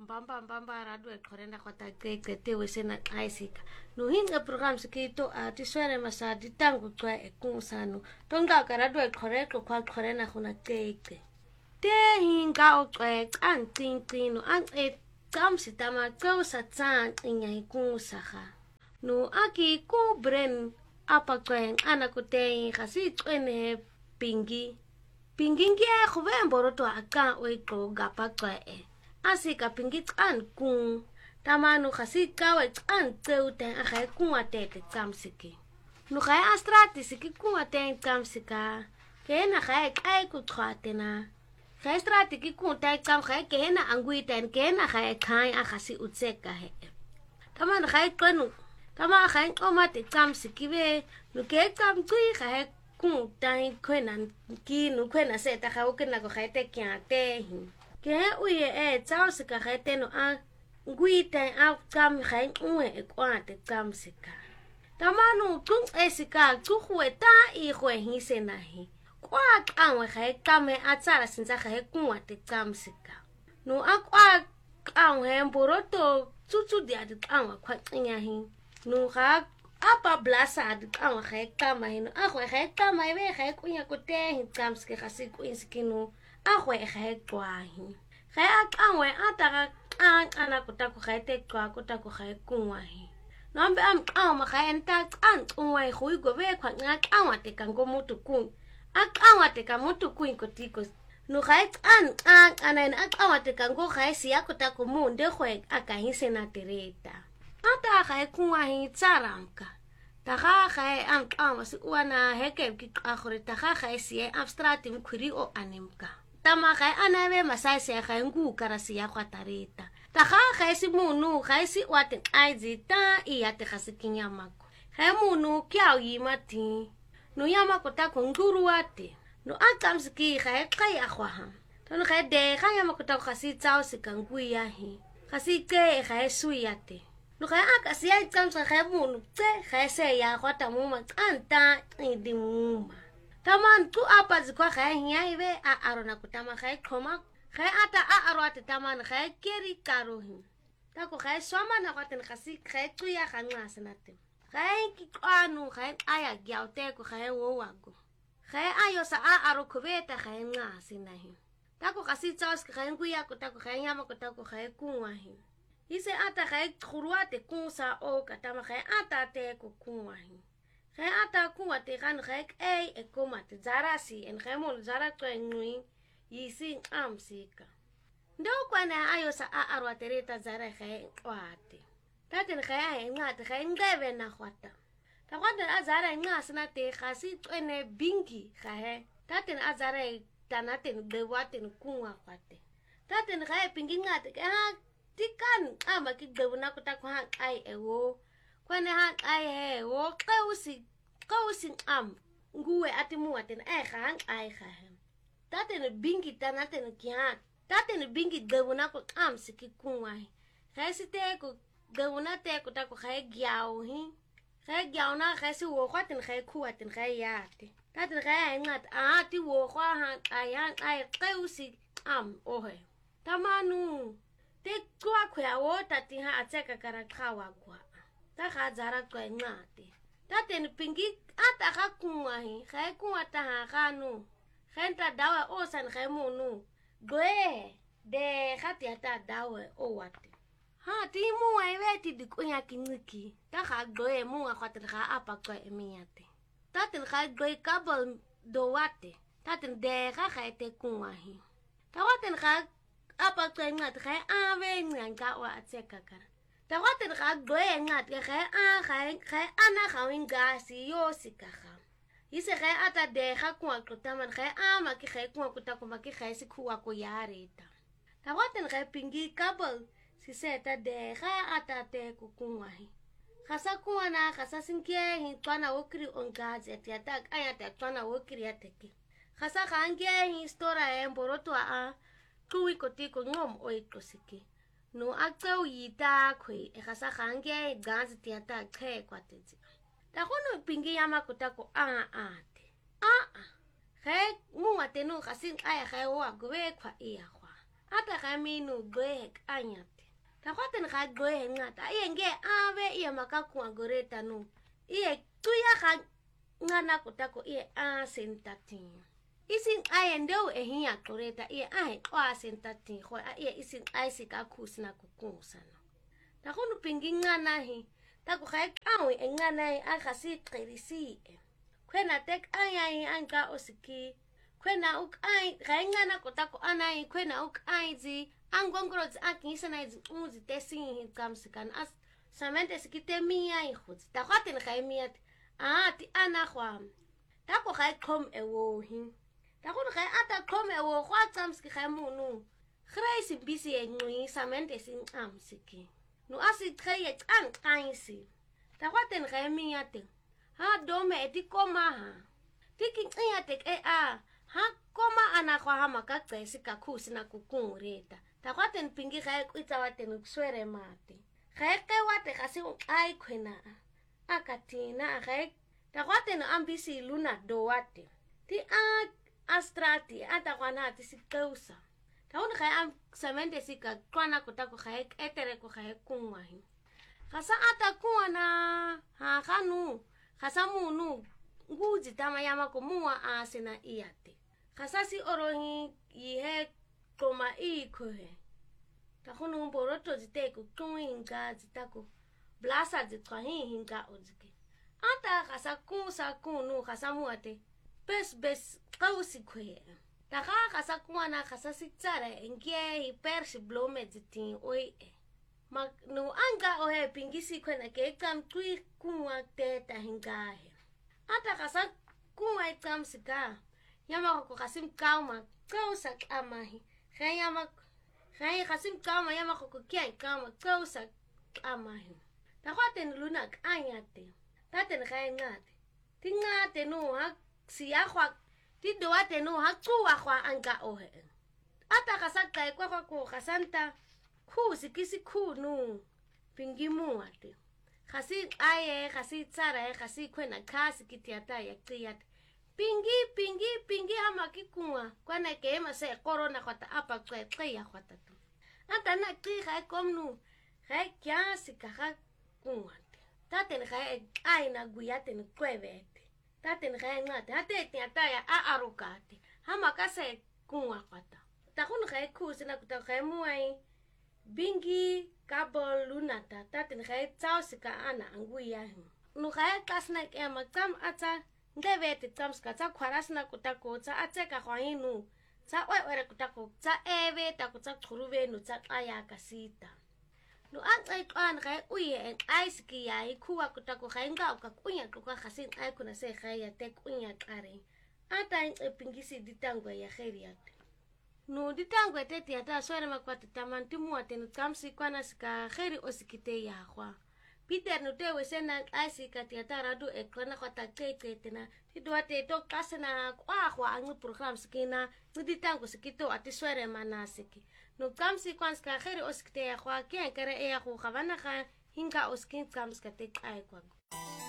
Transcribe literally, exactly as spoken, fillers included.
Mbamba mbamba radwe korenda kwata keke tewe sena aisika. No hinga program sikito a tiswere masa ditangu twa ekusano. Tonga karadwe koreko kwa korena kuna keke. Te hinga otwe an tin tin an e tamsi tama tsosa tsan inya ikusaha. No aki ku bren apa twen ana kutei khasi twene pingi. Pingingi e khuvembo roto aka oiko gapa twa e. Asika pingit an kung tamanu khasika we an teute a khai kunga tete tsamsiki no khai astrati siki kunga tete tsamsika kena khai kai ku tkhwatena khai strati ki kun tai tsam khai kena angui ten kena khai khai a khasi utseka he tamanu khai kwenu tama khai oma te tsamsiki we no ke tsam tui khai kun tai kwena ki no kwena se ta khai ukena ko khai te kya te ke uye e tsao sika khete no a nguite a tsam khai uwe e kwate tsam sika tamanu tung e sika tsukhwe ta I khwe hi senahi kwa kanwe khai kame a tsara sinza khai kwate tsam sika no a kwa kanwe mboroto tsutsu dia de kanwa kwa tsinya hi no ga apa blasa de kanwa khai kama hi no a khwe khai kama e be khai kunya ko te hi tsam sika khasi ku insikino a khwe khai twahi khai a kanwe ataka an ana kutako khai te twa kutako khai kunwahi nombe am kanwa khai enta an kunwahi hui go ve kwa nga kanwa te kango mutu kun a kanwa te ka mutu kun kotiko no khai an an ana na kanwa te kango khai sia kutako munde khwe akahise na tereta ata khai kunwahi tsaranka taga khai an kanwa si uana heke ki akhore taga khai sia abstract mkhuri o anemka tama khai anawe masai se khai ngu karasi ya kwatareta taga khai si munu khai si wate aizi ta iya te khasikinya mako khai munu kyao yimati no yamako ta konguru wate no akamski khai khai akhwaha tono khai de khai yamako ta khasi tsao sikangu ya hi khasi ke khai suyate no khai akasi ya tsamsa khai munu tse khai se ya kwata muma anta idimuma taman tu apa zikwa khai hiya ibe a arona kutama khai khoma khai ata a arwate taman khai keri karohi tako khai swama na kwaten khasi khai tuya khanqa sanate khai ki kwanu khai aya gyaute ko khai wowago khai ayo sa a aro kubeta khai nga sinahi tako khasi tsaus khai nguya ko tako khai yama ko tako khai kunwahi ise ata khai khurwate kunsa o katama khai ata te ko kunwahi khai ata kuwa te kan khai ei e komate zarasi en khai mol zara twenui yisi amsika ndo kwana ayo sa a arwa tereta zara khai kwate taten khai ai ngate khai ngebe na khwata ta kwata azara ngasna te khasi twene bingi khai taten azara tanaten dewaten kuwa kwate taten khai pingi ngate ha tikan ama ki debuna kota kwa ai ewo kwane ha ai he wo qawsi qawsi am nguwe atimu aten e khan ai khan taten bingi tanaten kya taten bingi debuna ko am siki kunwai khasi te ko debuna te ko ta ko khai gyao hi khai gyao na khasi wo khaten khai khuaten khai yate taten khai ngat a ti wo kha ha ai ai qawsi am ohe tamanu te kwa kwa wo tati ha atseka karakhawa kwa ta ga zara kwa ngate taten pingi ata ga kunwahi khai kunwa ta ha ganu khenta dawa o san khai munu gwe de khati ata dawa o wate ha ti mu ai weti dikunya kiniki ta ga gwe mu ga khatra ga apa kwa emiate taten ga gwe kabel do wate taten de ga khai te kunwahi ta waten ga apa kwa ngat khai ave nganga wa atseka kara ta waten ga gwe ngat khai a khai khai ana khawinga si yo sikaha ise khai ata de ga kwa kutaman khai ama ki khai kwa kutakuma ki khai sikhuwa ko yareta ta waten ga pingi kabel si seta de ga ata te kukunwahi khasa kuana khasa sinke hi twana wokri ongaze tiata ayata twana wokri ateke khasa khange hi stora e mboroto a kui kotiko ngom oikosiki no akau yita khwe e khasa khange gazi tiata khe kwatezi ta khono pingi yama kotako a ate a a khe mu atenu khasin aya khe wa gwe kwa iya kwa Ata kami no goe anyate. Ta kwaten ka goe ngata. Iye nge ave iye makaku agoreta no. Iye tuya ka ngana kutako iye asentatin. Isin aye ndeu ehia koreta iye ahe kwa sentatin ko iye isin aisi ka kusina kukusana. Ta kunu pingi ngana hi. Ta ku kai awe ngana hi akasi qirisi. Kwena tek ayayi anka osiki. Kwena uk ai gaingana kotako anai kwena uk aizi angongorozi akisana izi uzi tesin kamsikan as samente sikite mia ihut ta khatin khaimiat ah ti ana khwam ta ko khai khom ewo hin ta ko khai ata khom ewo khwa tsamski khamunu khreisi bisi engui samente sin amsiki no asi kheye kan kaisi ta khatin khaimiat ha dome ti koma ha tiki qiyatek e a ha koma ana kwa hama ka tsesi ka khusi na kukungureta ta kwaten pingi ga kwitsa waten kuswere mate ga ke wate ga se ai khwena akatina ga ta kwaten ambisi luna do wate ti a astrati ata kwana ti sikausa ta un ga am semente sika kwana kutako ga etere ko ga kungwahi ga sa ata kuana ha kanu ga sa munu nguzi tama yama ko muwa asena iyate kasasi orohi ihe koma ikohe takunu mboroto ziteko kuinga zitako blasa zitwahi hinga ozike ata kasaku sakunu kasamuate bes bes kausi kwe taka kasakuana kasasi tsara engie hipersi blome zitin oi mag no anga ohe pingisi kwena ke kam tui kuwa teta hinga he ata kasakuwa ikam sika yama ko kasim kauma kausa amahi khayama khay kasim kauma yama ko kian kauma kausa amahi ta kwaten lunak anyate taten khay ngate tingate no ha siya khwa ti doate no ha kuwa khwa anga ohe ata kasaka kwa kwa ko kasanta khu sikisi khu no pingimu ate khasi aye khasi tsara khasi khwena khasi kitiata ya qiyat pingi pingi pingi hama kikungwa kwana kema se corona khata apa qeqe ya khata tu anta na qi ga komnu ga kya sika ga kungwa taten ga ai na guyaten kwebete taten ga ngata ate tiata ya a arukate hama ka se kungwa khata ta kun ga khusi na kuta ga muai bingi kabol lunata taten ga tsao sika ana anguya nu ga kasna kema tam ata ngevete tsamska tsa khwarasna kutako tsa atseka khwainu tsa wewere kutako tsa eve ta kutsa khuruvenu tsa aya kasita no antsai kan ga uye aiski ya ikhuwa kutako khainga ka kunya kuka khasin ai kuna se khaya te kunya kare ata epingisi ditangwa ya kheriat no ditangwa te tiata swere makwata tamanti muate tsamsi kwana sika kheri osikite ya khwa Peter no te wesena aisi katiata radu eklana khata keketena tidwate to kasena kwa kwa angu program skina ngiditango sikito atiswere manasiki no kamsi kwanska kheri oskite ya kwa ke kere ya khu khavana kha hinga oskin kamska te kai kwa